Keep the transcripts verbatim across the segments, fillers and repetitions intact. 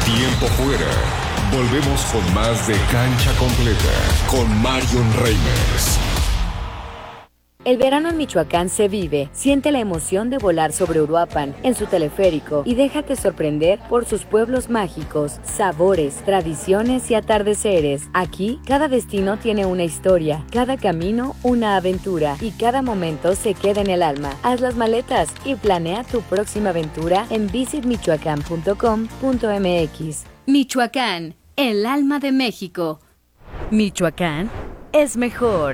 Tiempo fuera. Volvemos con más de Cancha Completa con Marion Reimers. El verano en Michoacán se vive. Siente la emoción de volar sobre Uruapan en su teleférico y déjate sorprender por sus pueblos mágicos, sabores, tradiciones y atardeceres. Aquí, cada destino tiene una historia, cada camino una aventura y cada momento se queda en el alma. Haz las maletas y planea tu próxima aventura en visit michoacán punto com punto m x. Michoacán, el alma de México. Michoacán es mejor.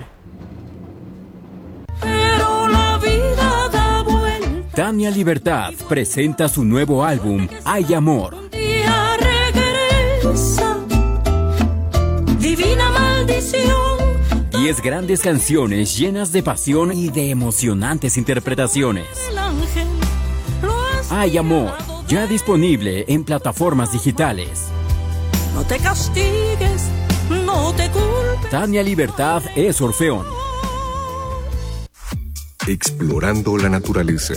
Pero la vida da vuelta. Tania Libertad presenta su nuevo álbum, Hay Amor. Un día regresa, divina maldición. Diez grandes canciones llenas de pasión y de emocionantes interpretaciones. El ángel lo has Hay Amor, ya disponible en plataformas digitales. No te castigues, no te culpes. Tania Libertad es Orfeón. Explorando la naturaleza.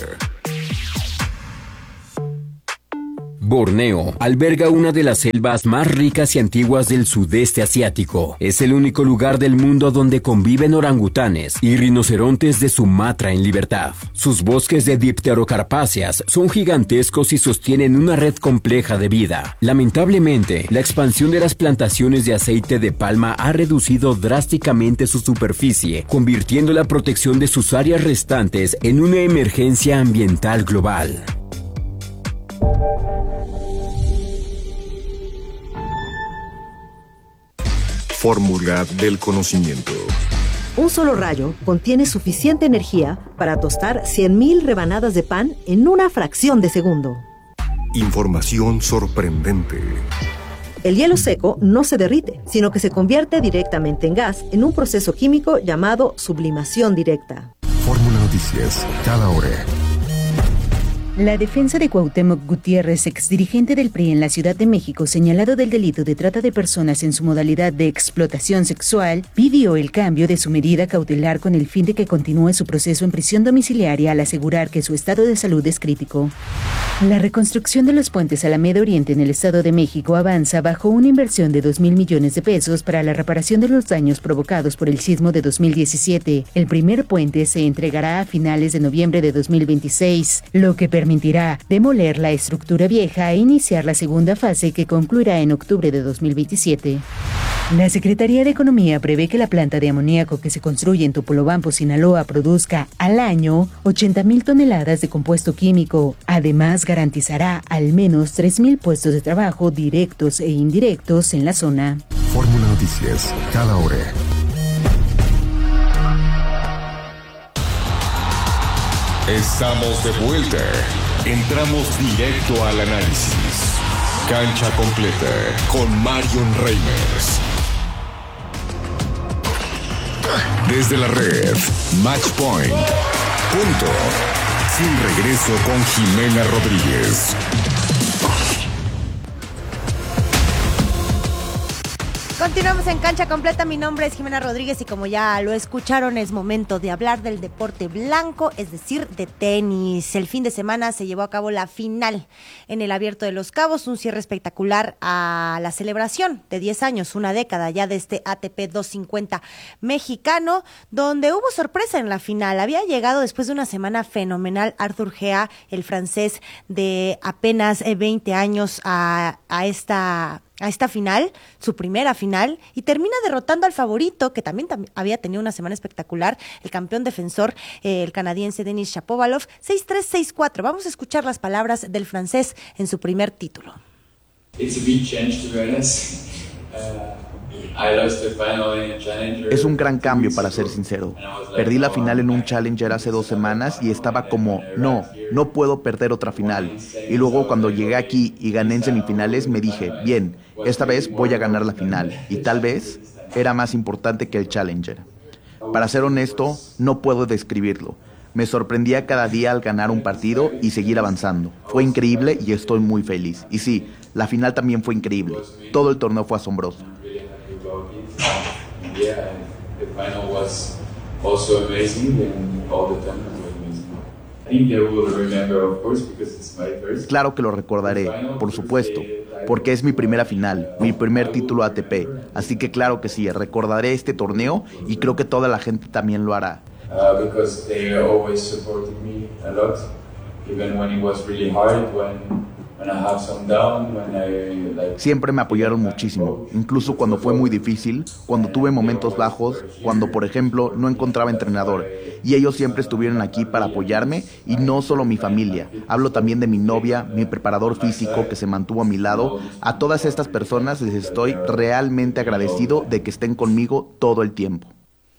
Borneo alberga una de las selvas más ricas y antiguas del sudeste asiático. Es el único lugar del mundo donde conviven orangutanes y rinocerontes de Sumatra en libertad. Sus bosques de dipterocarpáceas son gigantescos y sostienen una red compleja de vida. Lamentablemente, la expansión de las plantaciones de aceite de palma ha reducido drásticamente su superficie, convirtiendo la protección de sus áreas restantes en una emergencia ambiental global. Fórmula del conocimiento. Un solo rayo contiene suficiente energía para tostar cien mil rebanadas de pan en una fracción de segundo. Información sorprendente. El hielo seco no se derrite, sino que se convierte directamente en gas en un proceso químico llamado sublimación directa. Fórmula Noticias, cada hora. La defensa de Cuauhtémoc Gutiérrez, exdirigente del P R I en la Ciudad de México, señalado del delito de trata de personas en su modalidad de explotación sexual, pidió el cambio de su medida cautelar con el fin de que continúe su proceso en prisión domiciliaria al asegurar que su estado de salud es crítico. La reconstrucción de los puentes Alameda Oriente en el Estado de México avanza bajo una inversión de dos mil millones de pesos para la reparación de los daños provocados por el sismo de dos mil diecisiete. El primer puente se entregará a finales de noviembre de dos mil veintiséis, lo que permitirá demoler la estructura vieja e iniciar la segunda fase que concluirá en octubre de dos mil veintisiete. La Secretaría de Economía prevé que la planta de amoníaco que se construye en Topolobampo, Sinaloa, produzca al año ochenta mil toneladas de compuesto químico. Además, garantizará al menos tres mil puestos de trabajo directos e indirectos en la zona. Fórmula Noticias, cada hora. Estamos de vuelta. Entramos directo al análisis. Cancha completa con Marion Reimers. Desde la red, Match Point. Punto. Sin regreso con Jimena Rodríguez. Continuamos en Cancha Completa, mi nombre es Jimena Rodríguez y como ya lo escucharon es momento de hablar del deporte blanco, es decir, de tenis. El fin de semana se llevó a cabo la final en el Abierto de Los Cabos, un cierre espectacular a la celebración de diez años, una década ya de este A T P doscientos cincuenta mexicano, donde hubo sorpresa en la final. Había llegado después de una semana fenomenal Arthur Gea, el francés de apenas veinte años, a, a esta... a esta final, su primera final, y termina derrotando al favorito, que también tam- había tenido una semana espectacular, el campeón defensor, eh, el canadiense Denis Shapovalov, seis tres, seis cuatro. Vamos a escuchar las palabras del francés en su primer título. It's a big change, to be honest. Uh, I lost the final in a challenger. Es un gran cambio, para ser sincero. Perdí la final en un Challenger hace dos semanas y estaba como, no, no puedo perder otra final. Y luego cuando llegué aquí y gané en semifinales me dije, bien, esta vez voy a ganar la final. Y tal vez era más importante que el Challenger. Para ser honesto, no puedo describirlo. Me sorprendía cada día al ganar un partido y seguir avanzando. Fue increíble y estoy muy feliz. Y sí, la final también fue increíble. Todo el torneo fue asombroso. Yeah, the final was also amazing and all the time was amazing. I think they will remember, of course, because it's my first. Claro que lo recordaré, por supuesto. porque es mi primera final, mi primer título A T P. Así que claro que sí, recordaré este torneo y creo que toda la gente también lo hará. Uh, because they always supported me a lot, even when it was really hard, when, when I have some down, when I like... Siempre me apoyaron muchísimo, incluso cuando fue muy difícil, cuando tuve momentos bajos, cuando por ejemplo no encontraba entrenador. Y ellos siempre estuvieron aquí para apoyarme, y no solo mi familia. Hablo también de mi novia, mi preparador físico que se mantuvo a mi lado. A todas estas personas les estoy realmente agradecido de que estén conmigo todo el tiempo.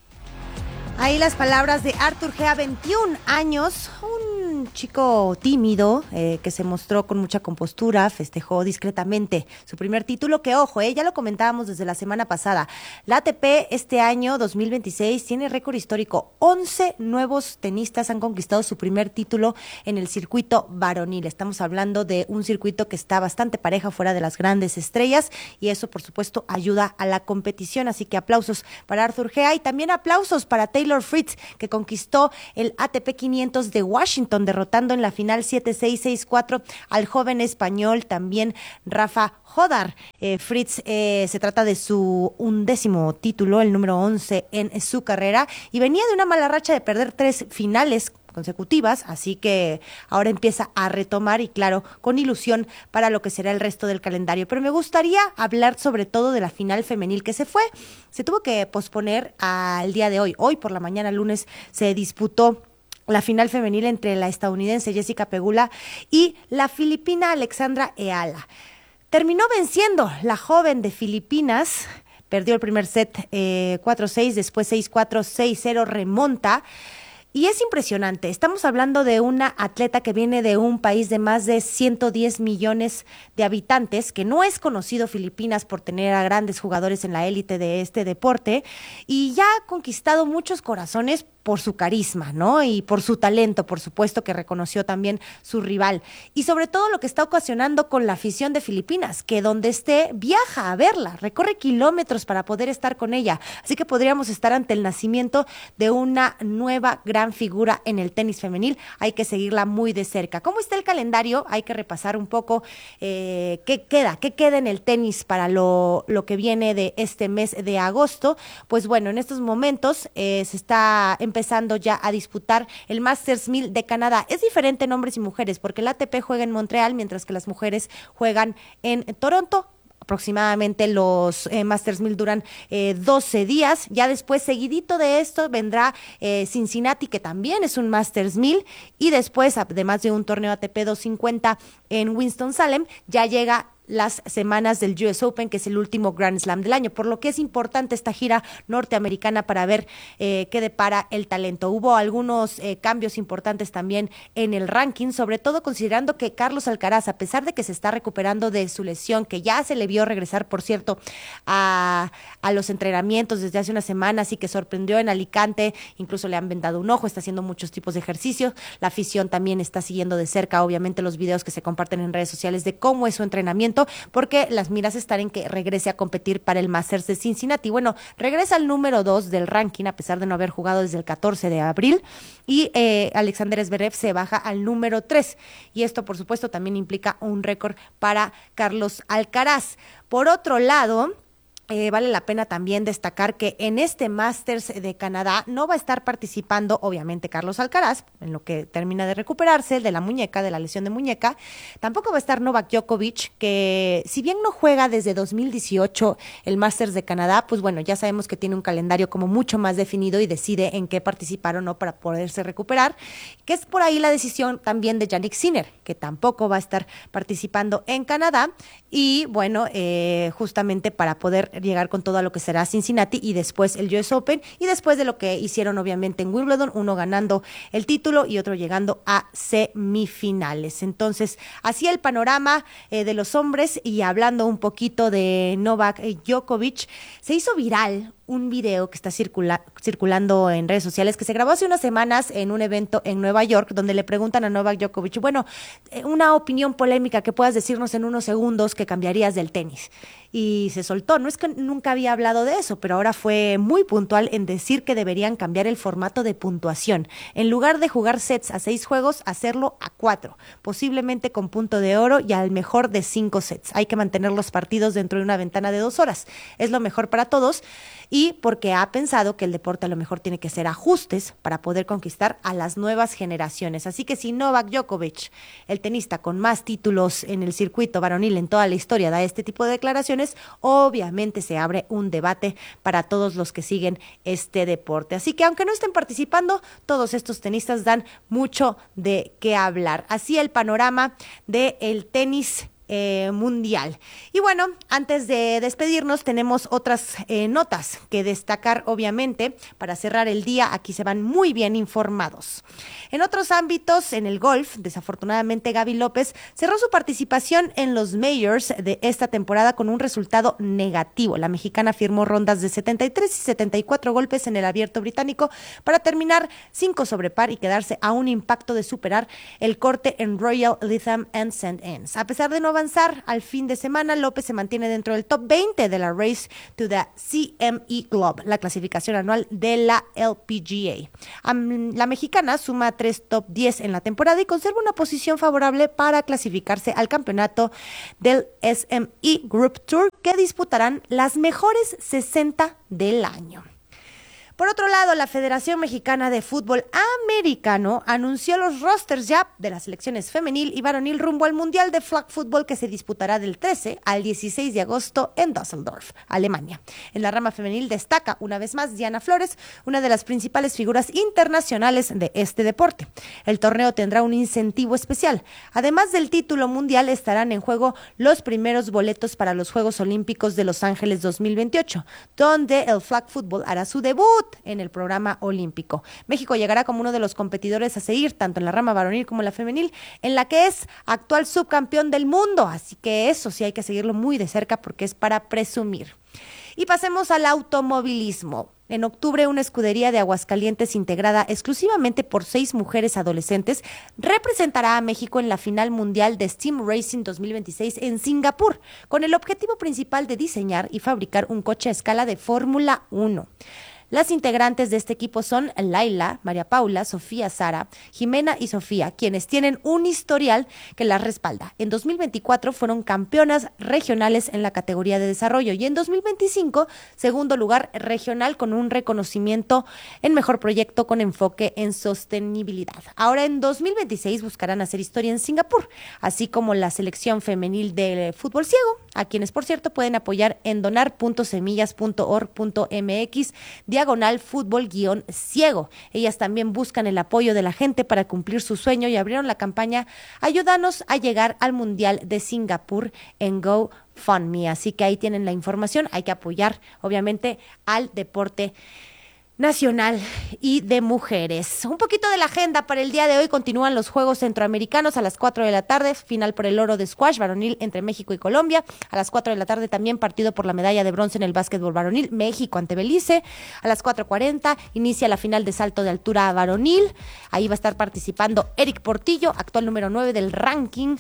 Ahí las palabras de Arthur Gea, veintiún años, un chico tímido eh, que se mostró con mucha compostura, festejó discretamente su primer título, que ojo, eh, ya lo comentábamos desde la semana pasada, la A T P este año dos mil veintiséis tiene récord histórico, once nuevos tenistas han conquistado su primer título en el circuito varonil, estamos hablando de un circuito que está bastante pareja fuera de las grandes estrellas y eso por supuesto ayuda a la competición, así que aplausos para Arthur Gea y también aplausos para Taylor Fritz, que conquistó el A T P quinientos de Washington, derrotando en la final siete seis, seis cuatro al joven español también Rafa Jodar. Eh, Fritz eh, se trata de su undécimo título, el número once en su carrera, y venía de una mala racha de perder tres finales consecutivas, así que ahora empieza a retomar y claro, con ilusión para lo que será el resto del calendario. Pero me gustaría hablar sobre todo de la final femenil que se fue, se tuvo que posponer al día de hoy. Hoy por la mañana, lunes, se disputó la final femenil entre la estadounidense Jessica Pegula y la filipina Alexandra Eala. Terminó venciendo la joven de Filipinas, perdió el primer set eh, cuatro seis, después seis cuatro, seis cero, remonta. Y es impresionante, estamos hablando de una atleta que viene de un país de más de ciento diez millones de habitantes, que no es conocido Filipinas por tener a grandes jugadores en la élite de este deporte, y ya ha conquistado muchos corazones por su carisma, ¿no? Y por su talento, por supuesto, que reconoció también su rival. Y sobre todo lo que está ocasionando con la afición de Filipinas, que donde esté, viaja a verla, recorre kilómetros para poder estar con ella. Así que podríamos estar ante el nacimiento de una nueva gran figura en el tenis femenil. Hay que seguirla muy de cerca. ¿Cómo está el calendario? Hay que repasar un poco eh, qué queda, qué queda en el tenis para lo, lo que viene de este mes de agosto. Pues bueno, en estos momentos eh, se está empezando ya a disputar el Masters mil de Canadá. Es diferente en hombres y mujeres porque el A T P juega en Montreal mientras que las mujeres juegan en Toronto. Aproximadamente los eh, Masters mil duran eh, doce días, ya después seguidito de esto vendrá eh, Cincinnati, que también es un Masters mil, y después, además de un torneo A T P doscientos cincuenta en Winston-Salem, ya llega las semanas del U S Open, que es el último Grand Slam del año, por lo que es importante esta gira norteamericana para ver eh, qué depara el talento. Hubo algunos eh, cambios importantes también en el ranking, sobre todo considerando que Carlos Alcaraz, a pesar de que se está recuperando de su lesión, que ya se le vio regresar, por cierto, a, a los entrenamientos desde hace unas semanas y que sorprendió en Alicante, incluso le han vendado un ojo, está haciendo muchos tipos de ejercicios, la afición también está siguiendo de cerca, obviamente, los videos que se comparten en redes sociales de cómo es su entrenamiento, porque las miras están en que regrese a competir para el Masters de Cincinnati. Bueno, regresa al número dos del ranking a pesar de no haber jugado desde el catorce de abril y eh, Alexander Zverev se baja al número tres y esto por supuesto también implica un récord para Carlos Alcaraz. Por otro lado, Eh, vale la pena también destacar que en este Masters de Canadá no va a estar participando, obviamente, Carlos Alcaraz, en lo que termina de recuperarse de la muñeca, de la lesión de muñeca. Tampoco va a estar Novak Djokovic, que si bien no juega desde dos mil dieciocho el Masters de Canadá, pues bueno, ya sabemos que tiene un calendario como mucho más definido y decide en qué participar o no para poderse recuperar, que es por ahí la decisión también de Jannik Sinner, que tampoco va a estar participando en Canadá y bueno, eh, justamente para poder llegar con todo a lo que será Cincinnati y después el U S Open y después de lo que hicieron obviamente en Wimbledon, uno ganando el título y otro llegando a semifinales. Entonces, así el panorama eh, de los hombres y hablando un poquito de Novak Djokovic, se hizo viral un video que está circula, circulando en redes sociales que se grabó hace unas semanas en un evento en Nueva York, donde le preguntan a Novak Djokovic, bueno, una opinión polémica que puedas decirnos en unos segundos que cambiarías del tenis. Y se soltó. No es que nunca había hablado de eso, pero ahora fue muy puntual en decir que deberían cambiar el formato de puntuación. En lugar de jugar sets a seis juegos, hacerlo a cuatro, posiblemente con punto de oro y al mejor de cinco sets. Hay que mantener los partidos dentro de una ventana de dos horas. Es lo mejor para todos y porque ha pensado que el deporte a lo mejor tiene que hacer ajustes para poder conquistar a las nuevas generaciones. Así que si Novak Djokovic, el tenista con más títulos en el circuito varonil en toda la historia, da este tipo de declaraciones, obviamente se abre un debate para todos los que siguen este deporte. Así que aunque no estén participando, todos estos tenistas dan mucho de qué hablar. Así el panorama del tenis Eh, mundial. Y bueno, antes de despedirnos tenemos otras eh, notas que destacar, obviamente, para cerrar el día. Aquí se van muy bien informados. En otros ámbitos, en el golf, desafortunadamente Gaby López cerró su participación en los Majors de esta temporada con un resultado negativo. La mexicana firmó rondas de setenta y tres y setenta y cuatro golpes en el abierto británico para terminar cinco sobre par y quedarse a un impacto de superar el corte en Royal Lytham and Saint Anne's. A pesar de no avanzar al fin de semana, López se mantiene dentro del top veinte de la Race to the C M E Globe, la clasificación anual de la L P G A. La mexicana suma tres top diez en la temporada y conserva una posición favorable para clasificarse al campeonato del S M E Group Tour, que disputarán las mejores sesenta del año. Por otro lado, la Federación Mexicana de Fútbol Americano anunció los rosters ya de las selecciones femenil y varonil rumbo al Mundial de Flag Football que se disputará del trece al dieciséis de agosto en Düsseldorf, Alemania. En la rama femenil destaca una vez más Diana Flores, una de las principales figuras internacionales de este deporte. El torneo tendrá un incentivo especial. Además del título mundial, estarán en juego los primeros boletos para los Juegos Olímpicos de Los Ángeles dos mil veintiocho, donde el Flag Football hará su debut en el programa olímpico. México llegará como uno de los competidores a seguir, tanto en la rama varonil como en la femenil, en la que es actual subcampeón del mundo. Así que eso sí hay que seguirlo muy de cerca porque es para presumir. Y pasemos al automovilismo. En octubre, una escudería de Aguascalientes integrada exclusivamente por seis mujeres adolescentes representará a México en la final mundial de Steam Racing dos mil veintiséis en Singapur, con el objetivo principal de diseñar y fabricar un coche a escala de Fórmula uno. Las integrantes de este equipo son Laila, María Paula, Sofía, Sara, Jimena y Sofía, quienes tienen un historial que las respalda. En dos mil veinticuatro fueron campeonas regionales en la categoría de desarrollo y en dos mil veinticinco segundo lugar regional con un reconocimiento en mejor proyecto con enfoque en sostenibilidad. Ahora en dos mil veintiséis buscarán hacer historia en Singapur, así como la selección femenil de fútbol ciego, a quienes por cierto pueden apoyar en donar punto semillas punto org punto m x diagonal fútbol guión ciego. Ellas también buscan el apoyo de la gente para cumplir su sueño y abrieron la campaña Ayúdanos a llegar al Mundial de Singapur en GoFundMe. Así que ahí tienen la información. Hay que apoyar, obviamente, al deporte nacional y de mujeres. Un poquito de la agenda para el día de hoy. Continúan los Juegos Centroamericanos a las cuatro de la tarde, final por el oro de squash varonil entre México y Colombia. A las cuatro de la tarde también partido por la medalla de bronce en el básquetbol varonil, México ante Belice. A las cuatro cuarenta inicia la final de salto de altura varonil. Ahí va a estar participando Eric Portillo, actual número nueve del ranking.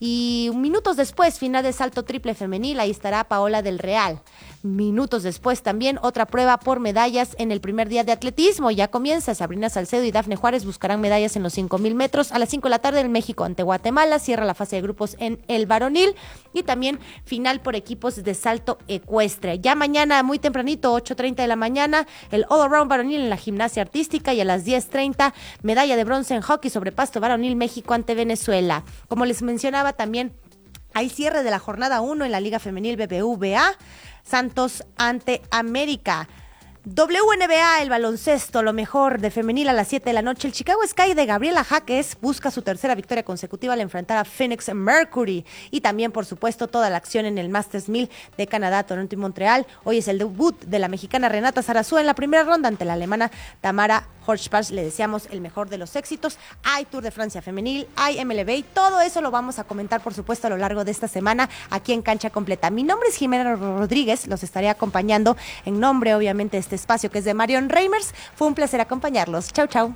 Y minutos después, final de salto triple femenil, ahí estará Paola del Real. Minutos después también otra prueba por medallas en el primer día de atletismo. Ya comienza. Sabrina Salcedo y Dafne Juárez buscarán medallas en los cinco mil metros. A las cinco de la tarde en México ante Guatemala. Cierra la fase de grupos en el varonil. Y también final por equipos de salto ecuestre. Ya mañana, muy tempranito, ocho treinta de la mañana, el All Around varonil en la gimnasia artística. Y a las diez treinta, medalla de bronce en hockey sobre pasto varonil, México ante Venezuela. Como les mencionaba también, hay cierre de la jornada uno en la Liga Femenil B B V A. Santos ante América. W N B A, el baloncesto, lo mejor de femenil a las siete de la noche. El Chicago Sky de Gabriela Jaques busca su tercera victoria consecutiva al enfrentar a Phoenix Mercury. Y también, por supuesto, toda la acción en el Masters mil de Canadá, Toronto y Montreal. Hoy es el debut de la mexicana Renata Zarazúa en la primera ronda ante la alemana Tamara Horschpach. Le deseamos el mejor de los éxitos. Hay Tour de Francia femenil, hay M L B. Todo eso lo vamos a comentar, por supuesto, a lo largo de esta semana aquí en Cancha Completa. Mi nombre es Jimena Rodríguez. Los estaré acompañando en nombre, obviamente, de este espacio que es de Marion Reimers. Fue un placer acompañarlos. Chau, chau.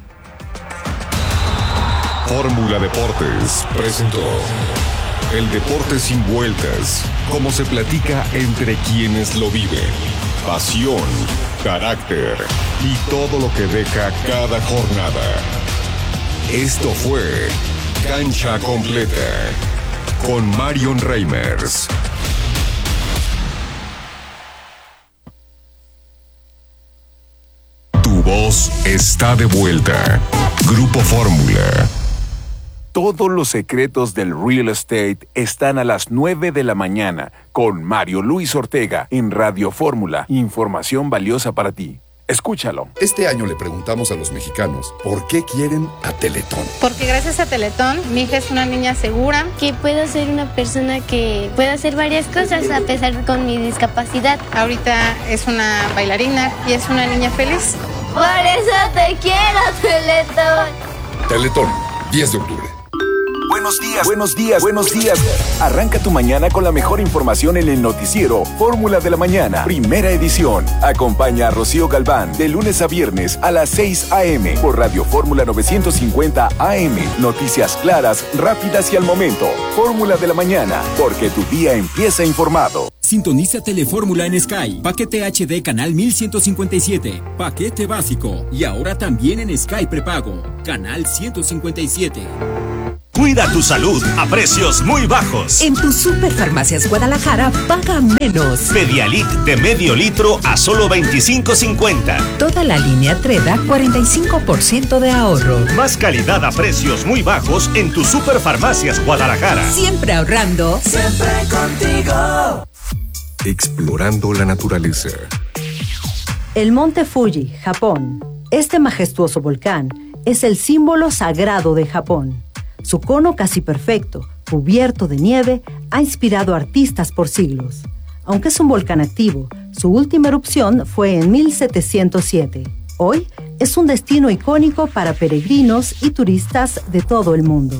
Fórmula Deportes presentó el deporte sin vueltas, como se platica entre quienes lo viven. Pasión, carácter y todo lo que deja cada jornada. Esto fue Cancha Completa con Marion Reimers. Tu voz está de vuelta. Grupo Fórmula. Todos los secretos del real estate están a las nueve de la mañana con Mario Luis Ortega en Radio Fórmula. Información valiosa para ti. Escúchalo. Este año le preguntamos a los mexicanos por qué quieren a Teletón. Porque gracias a Teletón, mi hija es una niña segura. Que puedo ser una persona que pueda hacer varias cosas a pesar con mi discapacidad. Ahorita es una bailarina y es una niña feliz. Por eso te quiero, Teletón. Teletón, diez de octubre. Buenos días, buenos días, buenos días. Arranca tu mañana con la mejor información en el noticiero Fórmula de la Mañana, primera edición. Acompaña a Rocío Galván de lunes a viernes a las seis a.m. por Radio Fórmula novecientos cincuenta A M. Noticias claras, rápidas y al momento. Fórmula de la Mañana, porque tu día empieza informado. Sintoniza Telefórmula en Sky. Paquete H D canal mil ciento cincuenta y siete. Paquete básico. Y ahora también en Sky prepago. Canal ciento cincuenta y siete. Cuida tu salud a precios muy bajos. En tu Superfarmacias Guadalajara paga menos. Pedialit de medio litro a solo veinticinco cincuenta. Toda la línea Treda, cuarenta y cinco por ciento de ahorro. Más calidad a precios muy bajos en tu Superfarmacias Guadalajara. Siempre ahorrando. Siempre contigo. Explorando la naturaleza. El monte Fuji, Japón. Este majestuoso volcán es el símbolo sagrado de Japón. Su cono casi perfecto, cubierto de nieve, ha inspirado a artistas por siglos. Aunque es un volcán activo, su última erupción fue en mil setecientos siete. Hoy es un destino icónico para peregrinos y turistas de todo el mundo.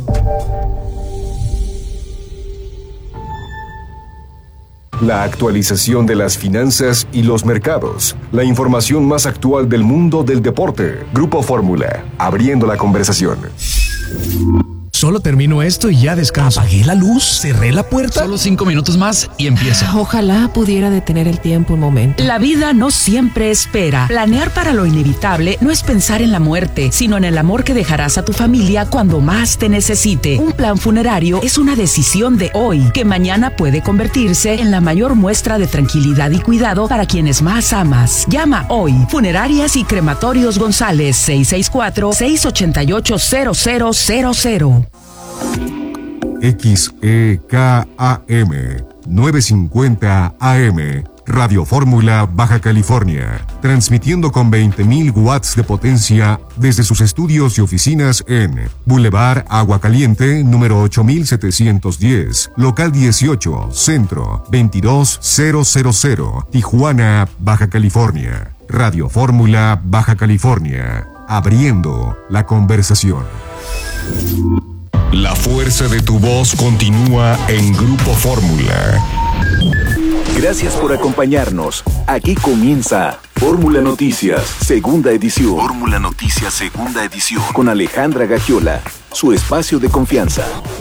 La actualización de las finanzas y los mercados. La información más actual del mundo del deporte. Grupo Fórmula, abriendo la conversación. Solo termino esto y ya descanso. Apagué la luz, cerré la puerta. Solo cinco minutos más y empieza. Ojalá pudiera detener el tiempo un momento. La vida no siempre espera. Planear para lo inevitable no es pensar en la muerte, sino en el amor que dejarás a tu familia cuando más te necesite. Un plan funerario es una decisión de hoy, que mañana puede convertirse en la mayor muestra de tranquilidad y cuidado para quienes más amas. Llama hoy. Funerarias y Crematorios González, seis seis cuatro, seis ocho ocho, cero cero cero cero. X E K A M novecientos cincuenta A M, Radio Fórmula Baja California, transmitiendo con veinte mil watts de potencia desde sus estudios y oficinas en Boulevard Agua Caliente, número ocho mil setecientos diez, local dieciocho, Centro, veintidós mil, Tijuana, Baja California. Radio Fórmula Baja California, abriendo la conversación. La fuerza de tu voz continúa en Grupo Fórmula. Gracias por acompañarnos. Aquí comienza Fórmula Noticias, segunda edición. Fórmula Noticias, segunda edición. Con Alejandra Gagiola, su espacio de confianza.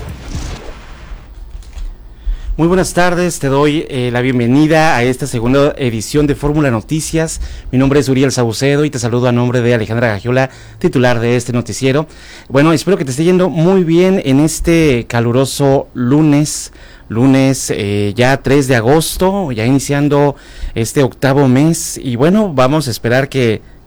Muy buenas tardes, te doy eh, la bienvenida a esta segunda edición de Fórmula Noticias. Mi nombre es Uriel Saucedo y te saludo a nombre de Alejandra Gagiola, titular de este noticiero. Bueno, espero que te esté yendo muy bien en este caluroso lunes, lunes eh, ya tres de agosto, ya iniciando este octavo mes. Y bueno, vamos a esperar que,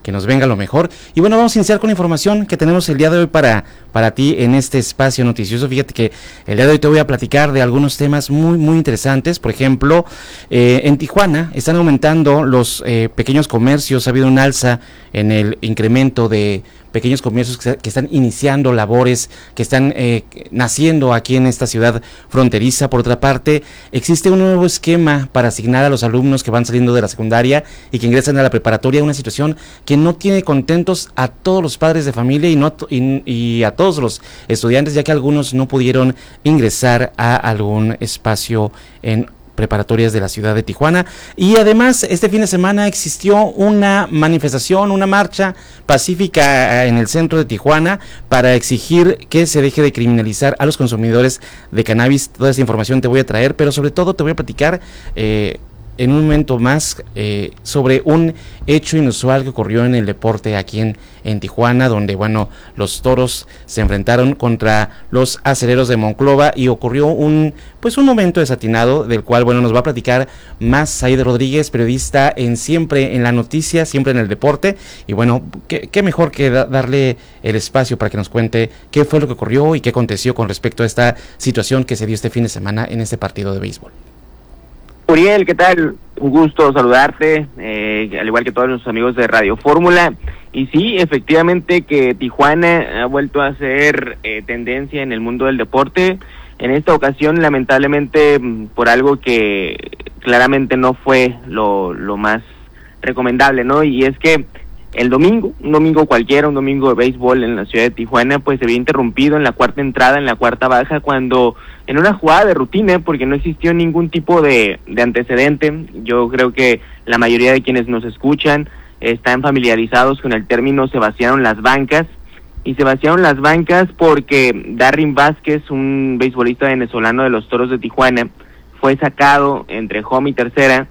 que nos venga lo mejor. Y bueno, vamos a iniciar con la información que tenemos el día de hoy para, para ti en este espacio noticioso. Fíjate que el día de hoy te voy a platicar de algunos temas muy, muy interesantes. Por ejemplo, eh, en Tijuana están aumentando los eh, pequeños comercios, ha habido un alza en el incremento de pequeños comercios que, que están iniciando labores, que están eh, naciendo aquí en esta ciudad fronteriza. Por otra parte, existe un nuevo esquema para asignar a los alumnos que van saliendo de la secundaria y que ingresan a la preparatoria, una situación que no tiene contentos a todos los padres de familia y, no, y, y a todos los estudiantes, ya que algunos no pudieron ingresar a algún espacio en preparatorias de la ciudad de Tijuana. Y además este fin de semana existió una manifestación, una marcha pacífica en el centro de Tijuana para exigir que se deje de criminalizar a los consumidores de cannabis. Toda esta información te voy a traer, pero sobre todo te voy a platicar eh, en un momento más eh, sobre un hecho inusual que ocurrió en el deporte aquí en, en Tijuana, donde bueno, los toros se enfrentaron contra los acereros de Monclova y ocurrió un pues un momento desatinado del cual bueno nos va a platicar más Said Rodríguez, periodista en Siempre en la Noticia, Siempre en el Deporte. Y bueno, qué, qué mejor que da, darle el espacio para que nos cuente qué fue lo que ocurrió y qué aconteció con respecto a esta situación que se dio este fin de semana en este partido de béisbol. Uriel, ¿qué tal? Un gusto saludarte, eh, al igual que todos nuestros amigos de Radio Fórmula. Y sí, efectivamente que Tijuana ha vuelto a ser eh, tendencia en el mundo del deporte. En esta ocasión, lamentablemente, por algo que claramente no fue lo, lo más recomendable, ¿no? Y es que el domingo, un domingo cualquiera, un domingo de béisbol en la ciudad de Tijuana, pues se había interrumpido en la cuarta entrada, en la cuarta baja, cuando en una jugada de rutina, porque no existió ningún tipo de, de antecedente. Yo creo que la mayoría de quienes nos escuchan están familiarizados con el término se vaciaron las bancas, y se vaciaron las bancas porque Darrin Vázquez, un beisbolista venezolano de los Toros de Tijuana, fue sacado entre home y tercera,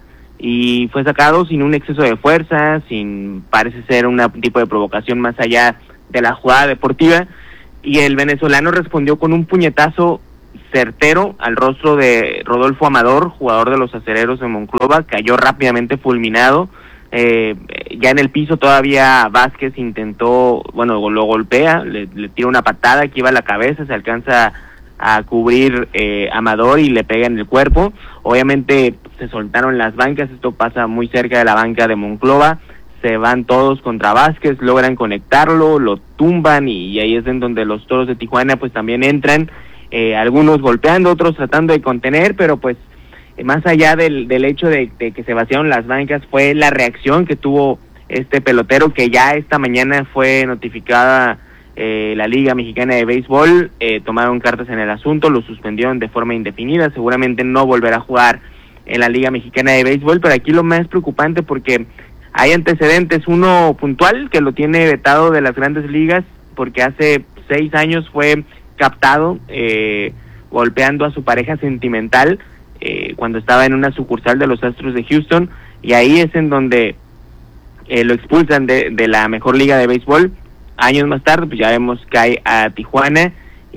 y fue sacado sin un exceso de fuerza, sin parece ser un tipo de provocación más allá de la jugada deportiva, y el venezolano respondió con un puñetazo certero al rostro de Rodolfo Amador, jugador de los acereros de Monclova. Cayó rápidamente fulminado, eh, ya en el piso todavía Vázquez intentó, bueno, lo golpea, le, le tira una patada que iba a la cabeza, se alcanza a cubrir eh, Amador y le pega en el cuerpo. Obviamente se soltaron las bancas, esto pasa muy cerca de la banca de Monclova, se van todos contra Vázquez, logran conectarlo, lo tumban, y, y ahí es en donde los Toros de Tijuana pues también entran, eh, algunos golpeando, otros tratando de contener, pero pues eh, más allá del, del hecho de, de que se vaciaron las bancas, fue la reacción que tuvo este pelotero, que ya esta mañana fue notificada Eh, la Liga Mexicana de Béisbol, eh, tomaron cartas en el asunto, lo suspendieron de forma indefinida, seguramente no volverá a jugar en la Liga Mexicana de Béisbol. Pero aquí lo más preocupante, porque hay antecedentes, uno puntual que lo tiene vetado de las grandes ligas, porque hace seis años fue captado eh, golpeando a su pareja sentimental eh, cuando estaba en una sucursal de los Astros de Houston, y ahí es en donde eh, lo expulsan de, de la mejor liga de béisbol. Años más tarde, pues ya vemos que cae a Tijuana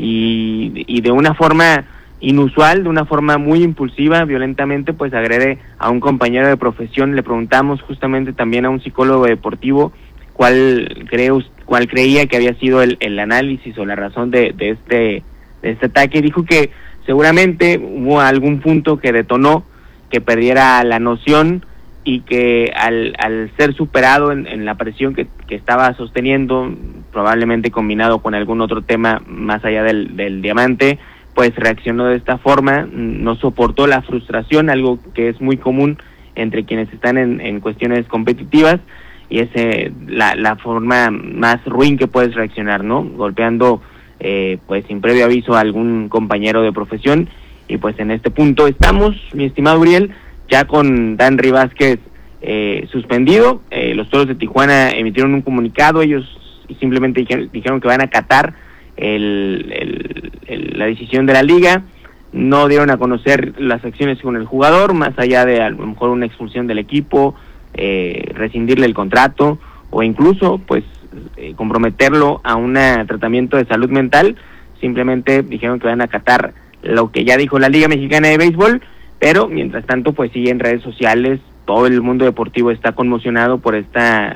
y, y de una forma inusual, de una forma muy impulsiva, violentamente, pues agrede a un compañero de profesión. Le preguntamos justamente también a un psicólogo deportivo cuál, cree, cuál creía que había sido el, el análisis o la razón de, de, este, de este ataque. Dijo que seguramente hubo algún punto que detonó que perdiera la noción, y que al, al ser superado en, en la presión que, que estaba sosteniendo, probablemente combinado con algún otro tema más allá del, del diamante, pues reaccionó de esta forma, no soportó la frustración, algo que es muy común entre quienes están en, en cuestiones competitivas, y es eh, la, la forma más ruin que puedes reaccionar, ¿no? Golpeando eh, pues sin previo aviso a algún compañero de profesión. Y pues en este punto estamos, mi estimado Uriel, ya con Darrin Vázquez eh, suspendido. Eh, los Toros de Tijuana emitieron un comunicado, ellos simplemente dijeron, dijeron que van a acatar el, el, el, la decisión de la liga. No dieron a conocer las acciones con el jugador, más allá de a lo mejor una expulsión del equipo, eh, rescindirle el contrato, o incluso pues eh, comprometerlo a un tratamiento de salud mental. Simplemente dijeron que van a acatar lo que ya dijo la Liga Mexicana de Béisbol. Pero, mientras tanto, pues sigue en redes sociales, todo el mundo deportivo está conmocionado por esta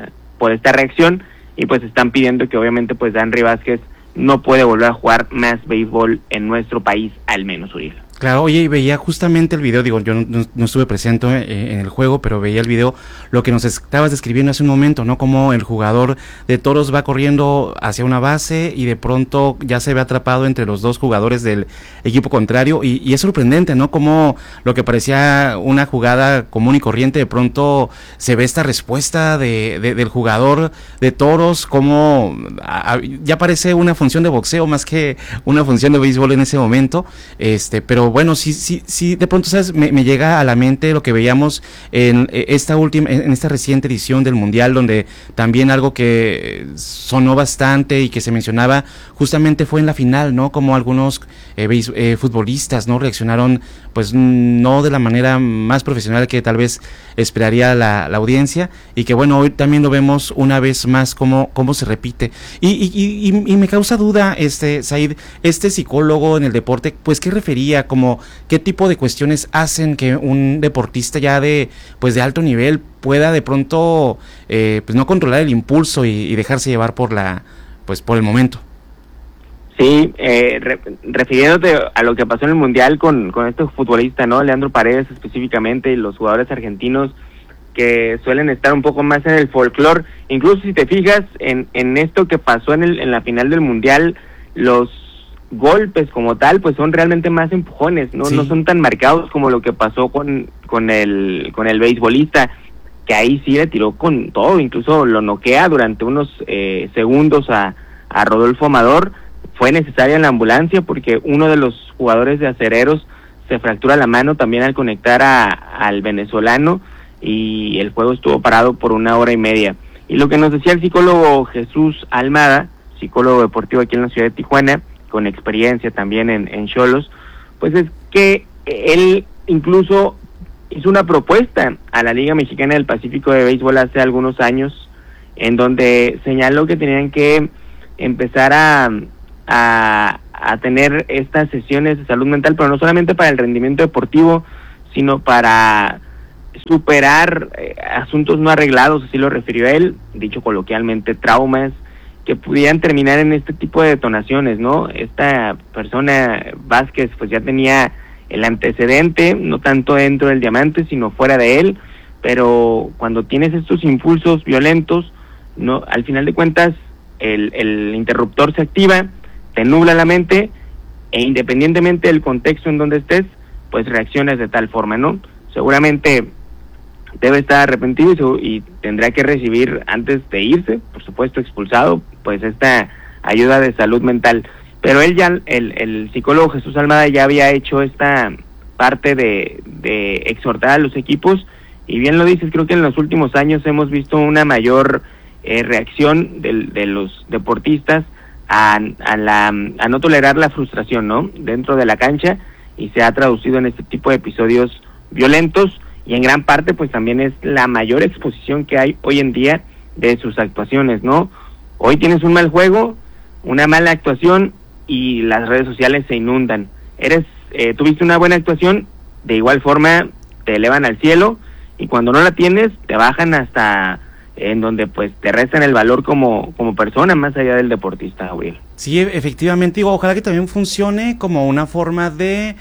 por esta reacción, y pues están pidiendo que obviamente pues Danry Vázquez no puede volver a jugar más béisbol en nuestro país, al menos, Uriel. Claro, oye, y veía justamente el video, digo, yo no, no estuve presente eh, en el juego, pero veía el video, lo que nos estabas describiendo hace un momento, ¿no? Como el jugador de Toros va corriendo hacia una base y de pronto ya se ve atrapado entre los dos jugadores del equipo contrario, y, y es sorprendente, ¿no? Como lo que parecía una jugada común y corriente, de pronto se ve esta respuesta de, de del jugador de Toros, como a, a, ya parece una función de boxeo más que una función de béisbol en ese momento, este, pero bueno, sí, sí, sí, de pronto, ¿sabes? Me, me llega a la mente lo que veíamos en esta última, en esta reciente edición del Mundial, donde también algo que sonó bastante y que se mencionaba justamente fue en la final, ¿no? Como algunos eh, eh, futbolistas, ¿no? Reaccionaron, pues, no de la manera más profesional que tal vez esperaría la, la audiencia, y que bueno, hoy también lo vemos una vez más cómo, cómo se repite. Y, y, y, y me causa duda, este, Said, este psicólogo en el deporte, pues, ¿qué refería? Como qué tipo de cuestiones hacen que un deportista ya de pues de alto nivel pueda de pronto eh, pues no controlar el impulso y, y dejarse llevar por la pues por el momento. Sí, eh, re, refiriéndote a lo que pasó en el Mundial con, con este futbolista, ¿no? Leandro Paredes específicamente, y los jugadores argentinos que suelen estar un poco más en el folclore. Incluso si te fijas en, en esto que pasó en, el, en la final del Mundial, los golpes como tal pues son realmente más empujones, no sí. no son tan marcados como lo que pasó con con el con el beisbolista, que ahí sí le tiró con todo, incluso lo noquea durante unos eh, segundos a, a Rodolfo Amador. Fue necesaria la ambulancia porque uno de los jugadores de Acereros se fractura la mano también al conectar a, al venezolano, y el juego estuvo parado por una hora y media. Y lo que nos decía el psicólogo Jesús Almada, psicólogo deportivo aquí en la ciudad de Tijuana, con experiencia también en en Xolos, pues es que él incluso hizo una propuesta a la Liga Mexicana del Pacífico de Béisbol hace algunos años, en donde señaló que tenían que empezar a, a, a tener estas sesiones de salud mental, pero no solamente para el rendimiento deportivo, sino para superar eh, asuntos no arreglados, así lo refirió él, dicho coloquialmente, traumas, que pudieran terminar en este tipo de detonaciones, ¿no? Esta persona, Vázquez, pues ya tenía el antecedente, no tanto dentro del diamante, sino fuera de él, pero cuando tienes estos impulsos violentos, no, al final de cuentas, el, el interruptor se activa, te nubla la mente, e independientemente del contexto en donde estés, pues reaccionas de tal forma, ¿no? Seguramente debe estar arrepentido y, y tendrá que recibir, antes de irse, por supuesto expulsado, pues esta ayuda de salud mental. Pero él ya, el, el psicólogo Jesús Almada ya había hecho esta parte de, de exhortar a los equipos, y bien lo dices, creo que en los últimos años hemos visto una mayor eh, reacción de, de los deportistas a, a, la, a no tolerar la frustración, ¿no? Dentro de la cancha, y se ha traducido en este tipo de episodios violentos, y en gran parte pues también es la mayor exposición que hay hoy en día de sus actuaciones, ¿no? Hoy tienes un mal juego, una mala actuación, y las redes sociales se inundan. Eres, eh, tuviste una buena actuación, de igual forma te elevan al cielo, y cuando no la tienes te bajan hasta en donde pues te restan el valor como como persona, más allá del deportista, Gabriel. Sí, efectivamente, digo, ojalá que también funcione como una forma de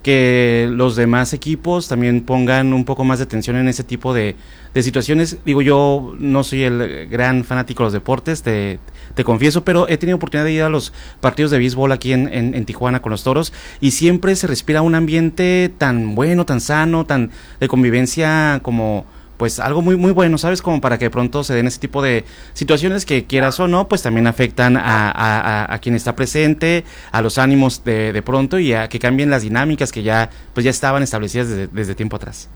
que los demás equipos también pongan un poco más de atención en ese tipo de, de situaciones. Digo, yo no soy el gran fanático de los deportes, te, te confieso, pero he tenido oportunidad de ir a los partidos de béisbol aquí en, en, en Tijuana con los Toros, y siempre se respira un ambiente tan bueno, tan sano, tan de convivencia, como pues algo muy muy bueno, ¿sabes? Como para que de pronto se den ese tipo de situaciones que, quieras o no, pues también afectan a, a, a quien está presente, a los ánimos de, de pronto, y a que cambien las dinámicas que ya pues ya estaban establecidas desde, desde tiempo atrás.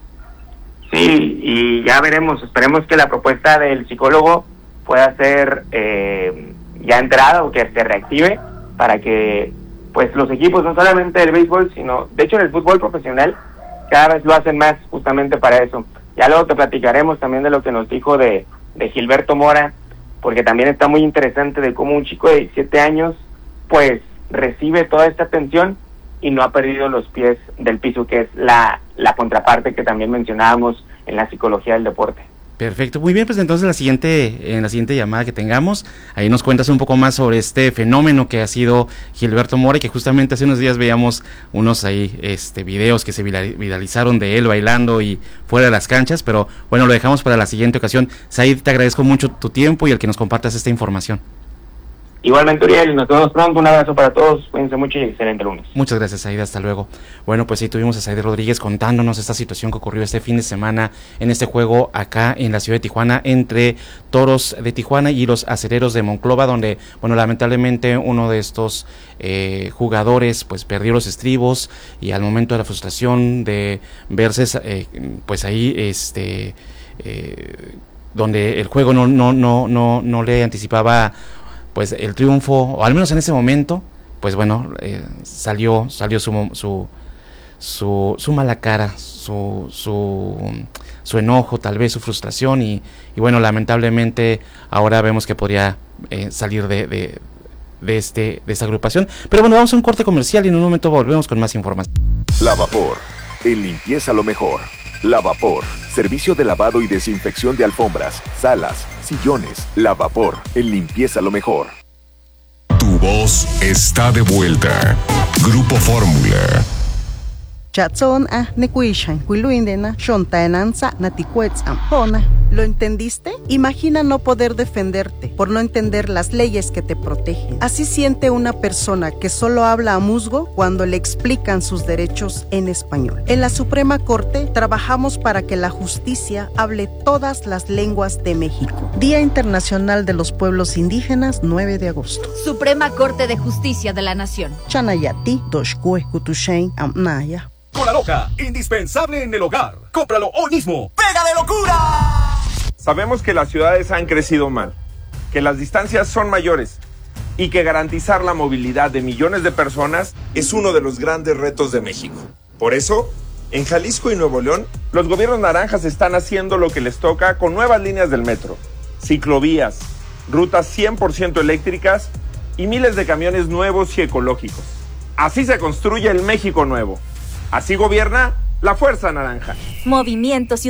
Sí, y ya veremos, esperemos que la propuesta del psicólogo pueda ser eh, ya entrada, o que se reactive, para que pues los equipos, no solamente del béisbol, sino de hecho en el fútbol profesional, cada vez lo hacen más justamente para eso. Ya luego te platicaremos también de lo que nos dijo de, de Gilberto Mora, porque también está muy interesante de cómo un chico de diecisiete años pues recibe toda esta atención y no ha perdido los pies del piso, que es la, la contraparte que también mencionábamos en la psicología del deporte. Perfecto, muy bien, pues entonces la siguiente, en la siguiente llamada que tengamos, ahí nos cuentas un poco más sobre este fenómeno que ha sido Gilberto Mora, y que justamente hace unos días veíamos unos ahí este videos que se viralizaron de él bailando y fuera de las canchas, pero bueno, lo dejamos para la siguiente ocasión. Said, te agradezco mucho tu tiempo y el que nos compartas esta información. Igualmente, Uriel, nos vemos pronto, un abrazo para todos, cuídense mucho y excelente lunes. Muchas gracias, Said, hasta luego. Bueno, pues sí, tuvimos a Said Rodríguez contándonos esta situación que ocurrió este fin de semana en este juego acá en la ciudad de Tijuana, entre Toros de Tijuana y los Acereros de Monclova, donde, bueno, lamentablemente uno de estos eh, jugadores pues perdió los estribos, y al momento de la frustración de verse eh, pues ahí este eh, donde el juego no, no, no, no, no le anticipaba pues el triunfo, o al menos en ese momento, pues bueno, eh, salió salió su su su, su mala cara, su, su su enojo, tal vez su frustración, y, y bueno, lamentablemente ahora vemos que podría eh, salir de, de, de, este, de esta agrupación. Pero bueno, vamos a un corte comercial y en un momento volvemos con más información. Lavapor, en limpieza lo mejor. Lavapor, servicio de lavado y desinfección de alfombras, salas, sillones. Lavapor, en limpieza lo mejor. Tu voz está de vuelta. Grupo Fórmula. Chatson a nekuishan kuiluindena shontaenanza naticuets ampona. ¿Lo entendiste? Imagina no poder defenderte por no entender las leyes que te protegen. Así siente una persona que solo habla a musgo cuando le explican sus derechos en español. En la Suprema Corte trabajamos para que la justicia hable todas las lenguas de México. Día Internacional de los Pueblos Indígenas, nueve de agosto. Suprema Corte de Justicia de la Nación. Chanayati doshkue kutushain amnaya. Cola Loca, indispensable en el hogar. Cómpralo hoy mismo. ¡Pega de locura! Sabemos que las ciudades han crecido mal, que las distancias son mayores y que garantizar la movilidad de millones de personas es uno de los grandes retos de México. Por eso, en Jalisco y Nuevo León, los gobiernos naranjas están haciendo lo que les toca con nuevas líneas del metro, ciclovías, rutas cien por ciento eléctricas y miles de camiones nuevos y ecológicos. Así se construye el México nuevo. Así gobierna la Fuerza Naranja. Movimiento